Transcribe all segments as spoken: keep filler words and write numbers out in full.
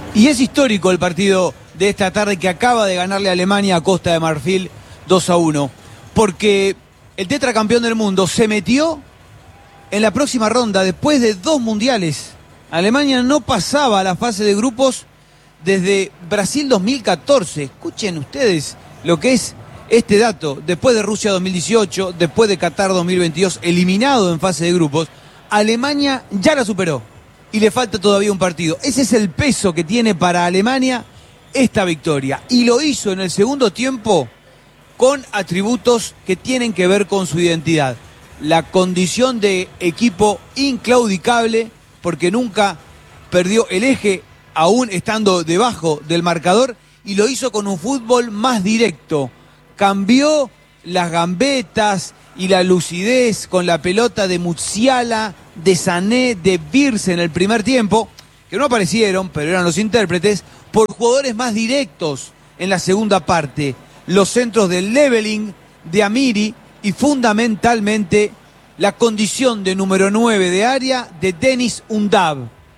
Y es histórico el partido de esta tarde que acaba de ganarle a Alemania a Costa de Marfil dos a uno. Porque el tetracampeón del mundo se metió en la próxima ronda después de dos mundiales. Alemania no pasaba a la fase de grupos desde Brasil dos mil catorce. Escuchen ustedes lo que es este dato. Después de Rusia dos mil dieciocho, después de Qatar dos mil veintidós, eliminado en fase de grupos, Alemania ya la superó. Y le falta todavía un partido. Ese es el peso que tiene para Alemania esta victoria. Y lo hizo en el segundo tiempo con atributos que tienen que ver con su identidad. La condición de equipo inclaudicable, porque nunca perdió el eje, aún estando debajo del marcador, y lo hizo con un fútbol más directo. Cambió las gambetas y la lucidez con la pelota de Musiala, de Sané, de Birse en el primer tiempo, que no aparecieron, pero eran los intérpretes, por jugadores más directos en la segunda parte. Los centros de Leveling, de Amiri y fundamentalmente la condición de número nueve de área de Deniz Undav.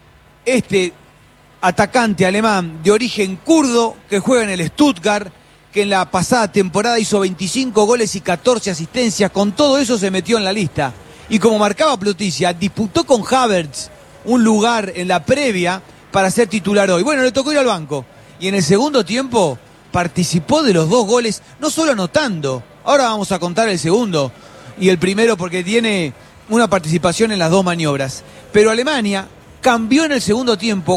Este atacante alemán de origen kurdo que juega en el Stuttgart, que en la pasada temporada hizo veinticinco goles y catorce asistencias, con todo eso se metió en la lista. Y como marcaba Pluticia, disputó con Havertz un lugar en la previa para ser titular hoy. Bueno, le tocó ir al banco. Y en el segundo tiempo participó de los dos goles, no solo anotando. Ahora vamos a contar el segundo y el primero porque tiene una participación en las dos maniobras. Pero Alemania cambió en el segundo tiempo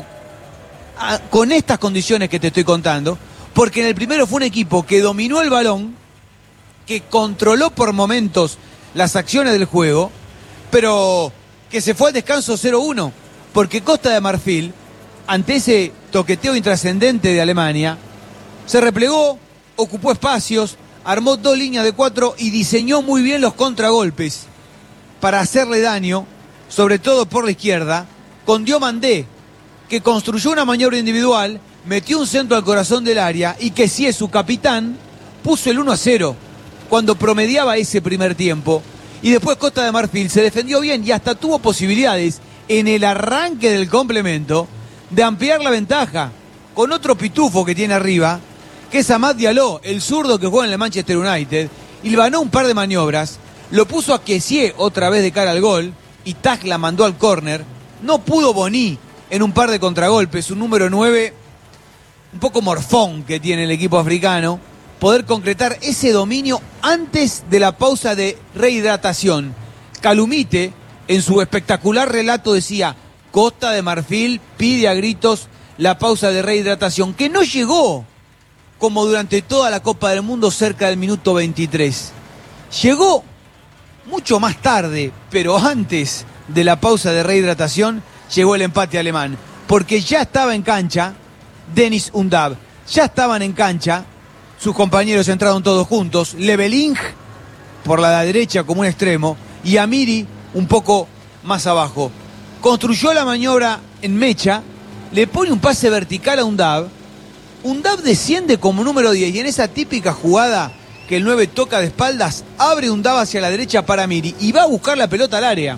a, con estas condiciones que te estoy contando, porque en el primero fue un equipo que dominó el balón, que controló por momentos las acciones del juego, pero que se fue al descanso cero uno, porque Costa de Marfil, ante ese toqueteo intrascendente de Alemania, se replegó, ocupó espacios, armó dos líneas de cuatro y diseñó muy bien los contragolpes para hacerle daño, sobre todo por la izquierda, con Diomandé, que construyó una maniobra individual, metió un centro al corazón del área y que si es su capitán, puso el uno a cero cuando promediaba ese primer tiempo. Y después Costa de Marfil se defendió bien y hasta tuvo posibilidades en el arranque del complemento de ampliar la ventaja con otro pitufo que tiene arriba, que es Amad Diallo, el zurdo que juega en el Manchester United, y le ganó un par de maniobras, lo puso a Kessié otra vez de cara al gol, y Tag la mandó al córner. No pudo Boni en un par de contragolpes, un número nueve, un poco morfón que tiene el equipo africano, poder concretar ese dominio antes de la pausa de rehidratación. Calumite, en su espectacular relato, decía: Costa de Marfil pide a gritos la pausa de rehidratación, que no llegó como durante toda la Copa del Mundo cerca del minuto veintitrés. Llegó mucho más tarde, pero antes de la pausa de rehidratación llegó el empate alemán, porque ya estaba en cancha Deniz Undav, ya estaban en cancha, sus compañeros entraron todos juntos, Leveling por la derecha como un extremo y Amiri un poco más abajo. Construyó la maniobra en mecha, le pone un pase vertical a Undav, Undav desciende como número diez y en esa típica jugada que el nueve toca de espaldas, abre Undav hacia la derecha para Amiri y va a buscar la pelota al área.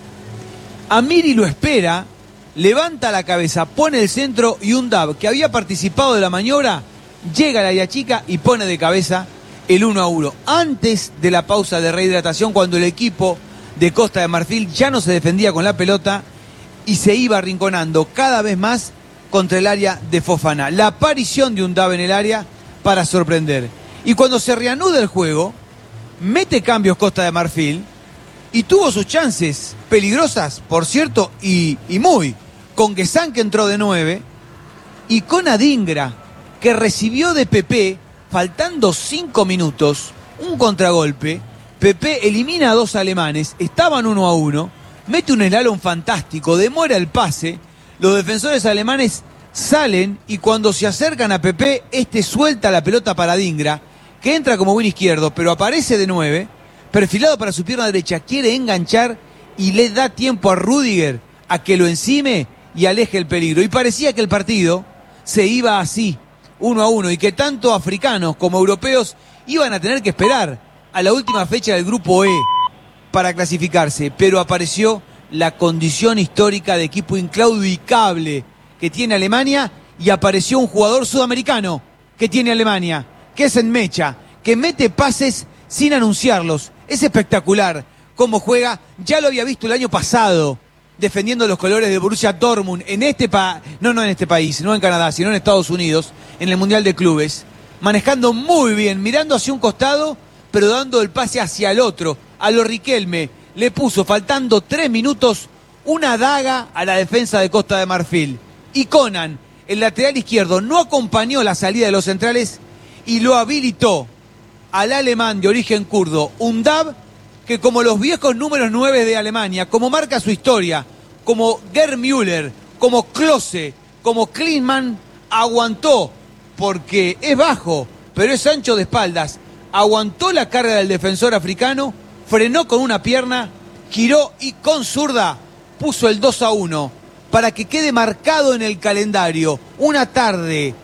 Amiri lo espera, levanta la cabeza, pone el centro y Undav, que había participado de la maniobra, llega a la área chica y pone de cabeza el uno a uno. Antes de la pausa de rehidratación, cuando el equipo de Costa de Marfil ya no se defendía con la pelota y se iba arrinconando cada vez más contra el área de Fofana. La aparición de Undav en el área para sorprender. Y cuando se reanuda el juego, mete cambios Costa de Marfil y tuvo sus chances peligrosas, por cierto, y, y muy, con Guessán, que entró de nueve, y con Adingra, que recibió de Pepe, faltando cinco minutos, un contragolpe. Pepe elimina a dos alemanes, estaban uno a uno, mete un slalom fantástico, demora el pase, los defensores alemanes salen y cuando se acercan a Pepe, este suelta la pelota para Adingra, que entra como buen izquierdo, pero aparece de nueve, perfilado para su pierna derecha, quiere enganchar y le da tiempo a Rüdiger a que lo encime y aleje el peligro. Y parecía que el partido se iba así, uno a uno, y que tanto africanos como europeos iban a tener que esperar a la última fecha del grupo E para clasificarse, pero apareció la condición histórica de equipo inclaudicable que tiene Alemania y apareció un jugador sudamericano que tiene Alemania, que es Enmecha, que mete pases sin anunciarlos. Es espectacular cómo juega. Ya lo había visto el año pasado defendiendo los colores de Borussia Dortmund en este pa no, no en este país, no en Canadá, sino en Estados Unidos, en el Mundial de Clubes, manejando muy bien, mirando hacia un costado, pero dando el pase hacia el otro. A lo Riquelme le puso, faltando tres minutos, una daga a la defensa de Costa de Marfil. Y Conan, el lateral izquierdo, no acompañó la salida de los centrales y lo habilitó al alemán de origen kurdo, Undab, que como los viejos números nueve de Alemania, como marca su historia, como Gerd Müller, como Klose, como Klinsmann, aguantó, porque es bajo, pero es ancho de espaldas, aguantó la carga del defensor africano, frenó con una pierna, giró y con zurda puso el dos a uno, para que quede marcado en el calendario una tarde